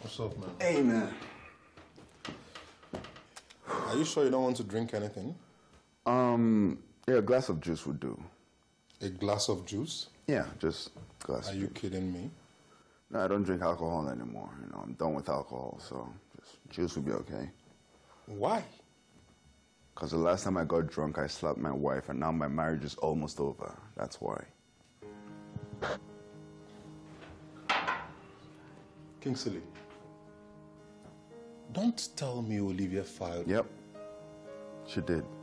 What's up, man? Hey, man. Are you sure you don't want to drink anything? Yeah, a glass of juice would do. A glass of juice? Yeah, just a glass Are of you juice. kidding me? No, I don't drink alcohol anymore. You know, I'm done with alcohol, so just juice would be okay. Why? Because the last time I got drunk, I slapped my wife, and now my marriage is almost over. That's why. Kingsley, don't tell me Olivia filed. Yep, she did.